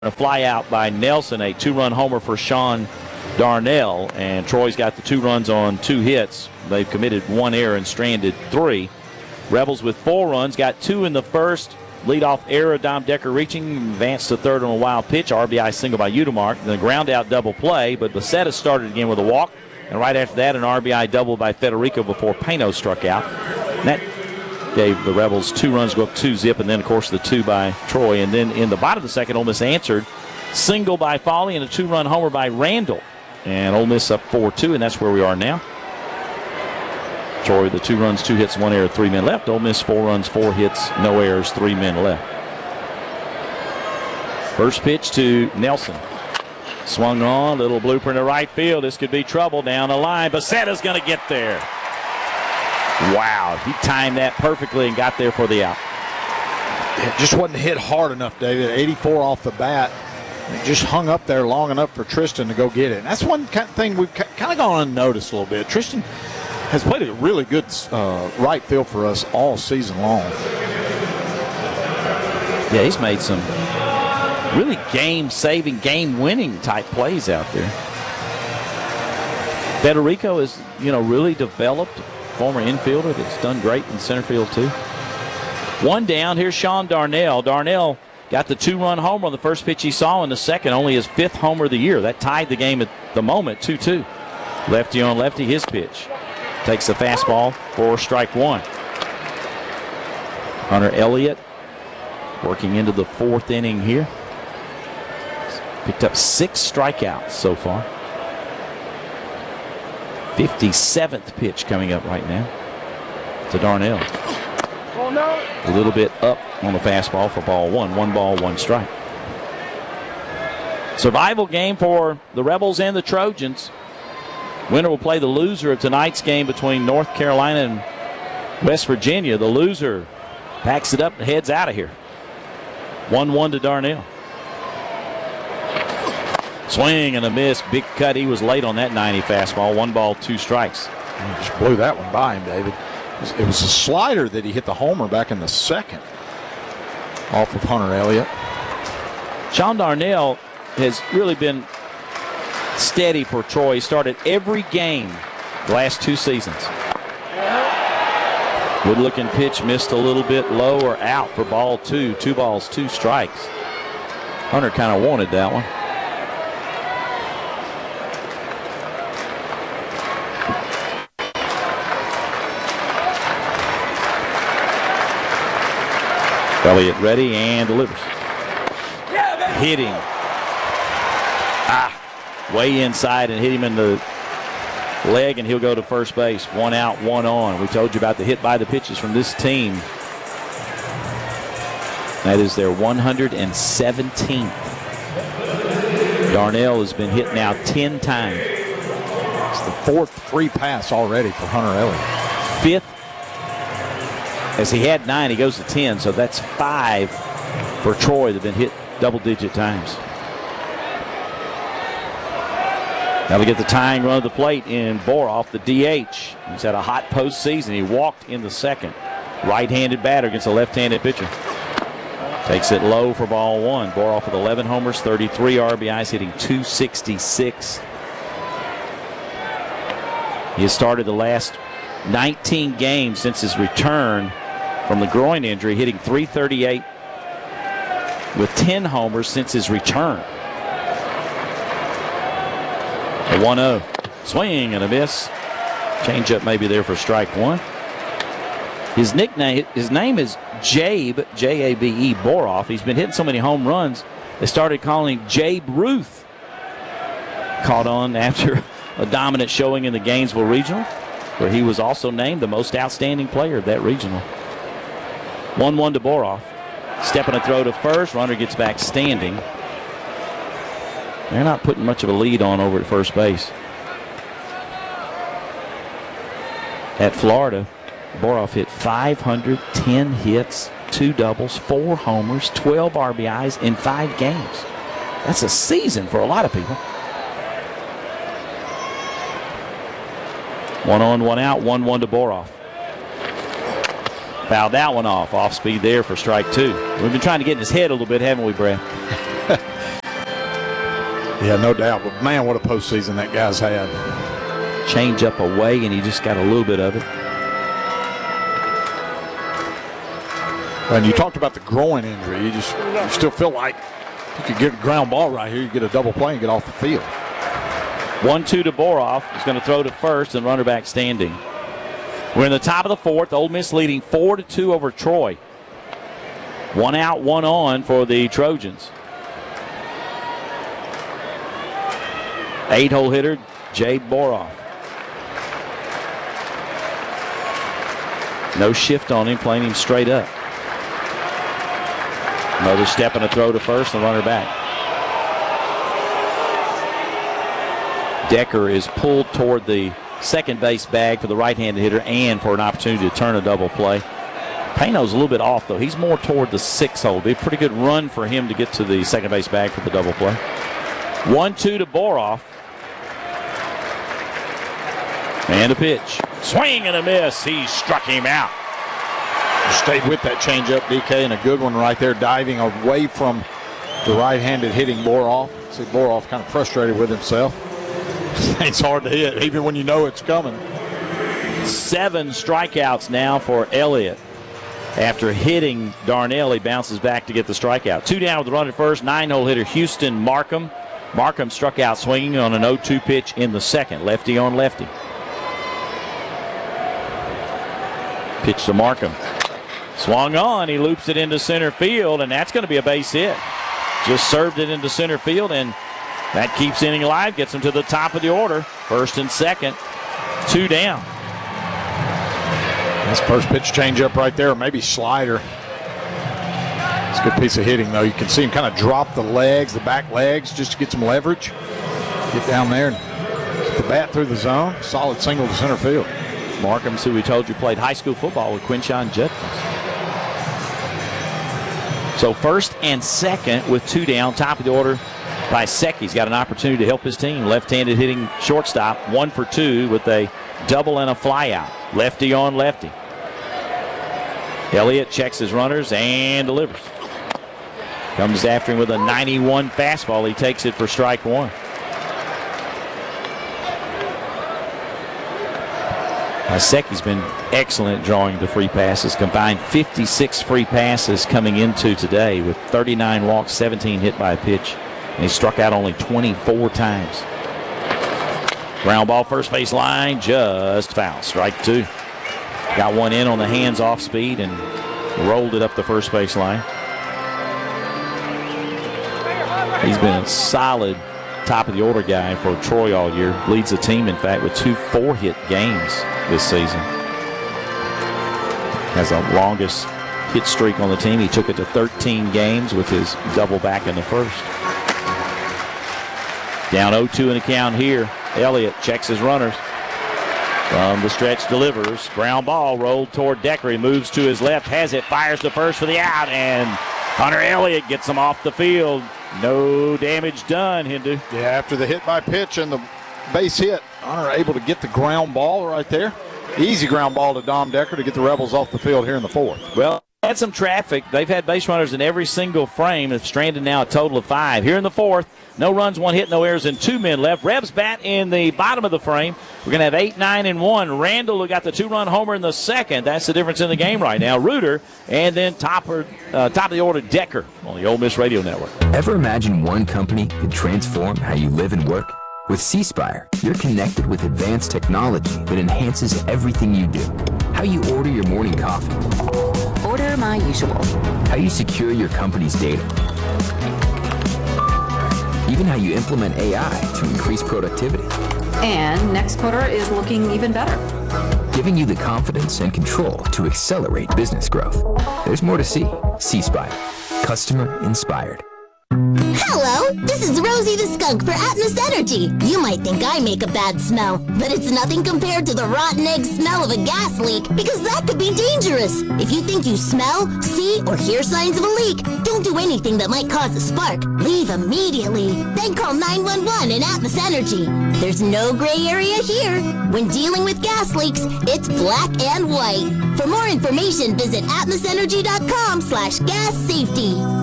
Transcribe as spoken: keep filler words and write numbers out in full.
A fly out by Nelson, a two-run homer for Sean Darnell, and Troy's got the two runs on two hits. They've committed one error and stranded three. Rebels with four runs, got two in the first. Leadoff error, Dom Decker reaching, advanced to third on a wild pitch. R B I single by Udemark. Then a ground out double play, but Becerra started again with a walk. And right after that, an R B I double by Federico before Pano struck out. And that gave the Rebels two runs, go up two zip, and then, of course, the two by Troy. And then in the bottom of the second, Ole Miss answered. Single by Foley and a two-run homer by Randall. And Ole Miss up four two, and that's where we are now. Troy, the two runs, two hits, one error, three men left. Ole Miss, four runs, four hits, no errors, three men left. First pitch to Nelson. Swung on, little blooper to right field. This could be trouble down the line. Becerra's going to get there. Wow, he timed that perfectly and got there for the out. It just wasn't hit hard enough, David. eighty-four off the bat. It just hung up there long enough for Tristan to go get it. And that's one kind of thing we've kind of gone unnoticed a little bit. Tristan has played a really good uh, right field for us all season long. Yeah, he's made some really game-saving, game-winning type plays out there. Federico is, you know, really developed. Former infielder that's done great in center field, too. One down. Here's Sean Darnell. Darnell got the two-run homer on the first pitch he saw in the second, only his fifth homer of the year. That tied the game at the moment, two two. Lefty on lefty, his pitch. Takes the fastball for strike one. Hunter Elliott working into the fourth inning here. Picked up six strikeouts so far. fifty-seventh pitch coming up right now to Darnell. Oh, no. A little bit up on the fastball for ball one. One ball, one strike. Survival game for the Rebels and the Trojans. Winner will play the loser of tonight's game between North Carolina and West Virginia. The loser packs it up and heads out of here. one one to Darnell. Swing and a miss. Big cut. He was late on that ninety fastball. One ball, two strikes. He just blew that one by him, David. It was, it was a slider that he hit the homer back in the second off of Hunter Elliott. Sean Darnell has really been steady for Troy. He started every game the last two seasons. Good looking pitch, missed a little bit low or out for ball two. Two balls, two strikes. Hunter kind of wanted that one. Elliott ready and delivers. Hitting. Ah, way inside and hit him in the leg, and he'll go to first base. One out, one on. We told you about the hit by the pitches from this team. That is their one hundred seventeenth. Darnell has been hit now ten times. It's the fourth free pass already for Hunter Elliott. Fifth. As he had nine, he goes to ten, so that's five for Troy that have been hit double-digit times. Now we get the tying run of the plate in Boroff, the D H. He's had a hot postseason. He walked in the second. Right-handed batter against a left-handed pitcher. Takes it low for ball one. Boroff with eleven homers, thirty-three R B Is, hitting two sixty-six. He has started the last nineteen games since his return from the groin injury, hitting three thirty-eight with ten homers since his return. A one oh. Swing and a miss. Change up maybe there for strike one. His nickname, his name is Jabe, J A B E, Boroff. He's been hitting so many home runs, they started calling him Jabe Ruth. Caught on after a dominant showing in the Gainesville Regional, where he was also named the most outstanding player of that regional. one one to Boroff. Stepping a throw to first. Runner gets back standing. They're not putting much of a lead on over at first base. At Florida, Boroff hit five hundred ten hits, two doubles, four homers, twelve R B Is in five games. That's a season for a lot of people. One on, one out, one one to Boroff. Fouled that one off. Off speed there for strike two. We've been trying to get in his head a little bit, haven't we, Brad? Yeah, no doubt. But, man, what a postseason that guy's had. Change up away, and he just got a little bit of it. And you talked about the groin injury. You just you still feel like you could get a ground ball right here. You get a double play and get off the field. one two to Boroff. He's going to throw to first and runner back standing. We're in the top of the fourth. Ole Miss leading four to two over Troy. One out, one on for the Trojans. Eight-hole hitter, Jade Boroff. No shift on him, playing him straight up. Another step and a throw to first and runner back. Decker is pulled toward the second base bag for the right-handed hitter and for an opportunity to turn a double play. Payno's a little bit off, though. He's more toward the six hole. Be a pretty good run for him to get to the second base bag for the double play. one two to Boroff. And a pitch. Swing and a miss. He struck him out. Stayed with that changeup, D K, and a good one right there, diving away from the right-handed hitting Boroff. See Boroff kind of frustrated with himself. It's hard to hit, even when you know it's coming. Seven strikeouts now for Elliott. After hitting Darnell, he bounces back to get the strikeout. Two down with the run at first. Nine-hole hitter Houston Markham. Markham struck out swinging on an oh two pitch in the second. Lefty on lefty. Pitch to Markham. Swung on. He loops it into center field, and that's going to be a base hit. Just served it into center field, and that keeps inning alive, gets him to the top of the order. First and second, two down. That's first pitch changeup right there, or maybe slider. It's a good piece of hitting, though. You can see him kind of drop the legs, the back legs, just to get some leverage. Get down there and get the bat through the zone. Solid single to center field. Markham's, who we told you played high school football with Quinshon Judkins. So first and second with two down, top of the order by Secchi's got an opportunity to help his team. Left-handed hitting shortstop, one for two with a double and a flyout. Lefty on lefty. Elliott checks his runners and delivers. Comes after him with a ninety-one fastball. He takes it for strike one. Secchi's been excellent at drawing the free passes. Combined fifty-six free passes coming into today with thirty-nine walks, seventeen hit by a pitch. And he struck out only twenty-four times. Ground ball first base line, just foul. Strike two. Got one in on the hands off speed and rolled it up the first base line. He's been a solid top of the order guy for Troy all year. Leads the team, in fact, with two four-hit games this season. Has the longest hit streak on the team. He took it to thirteen games with his double back in the first. Down oh two in the count here. Elliott checks his runners. From the stretch, delivers. Ground ball rolled toward Decker. He moves to his left, has it, fires to first for the out, and Hunter Elliott gets him off the field. No damage done, Hindu. Yeah, after the hit by pitch and the base hit, Hunter able to get the ground ball right there. Easy ground ball to Dom Decker to get the Rebels off the field here in the fourth. Well, had some traffic. They've had base runners in every single frame. They've stranded now a total of five. Here in the fourth, no runs, one hit, no errors, and two men left. Rebs bat in the bottom of the frame. We're going to have eight, nine, and one. Randall, who got the two-run homer in the second. That's the difference in the game right now. Reuter, and then topper, uh, top of the order, Decker on the Ole Miss Radio Network. Ever imagine one company could transform how you live and work? With C-Spire, you're connected with advanced technology that enhances everything you do. How you order your morning coffee. Order my usual. How you secure your company's data. Even how you implement A I to increase productivity. And next quarter is looking even better. Giving you the confidence and control to accelerate business growth. There's more to see. C-Spire. Customer inspired. Hello, this is Rosie the Skunk for Atmos Energy. You might think I make a bad smell, but it's nothing compared to the rotten egg smell of a gas leak, because that could be dangerous. If you think you smell, see, or hear signs of a leak, don't do anything that might cause a spark. Leave immediately. Then call nine one one and Atmos Energy. There's no gray area here. When dealing with gas leaks, it's black and white. For more information, visit atmosenergy dot com slash gas safety.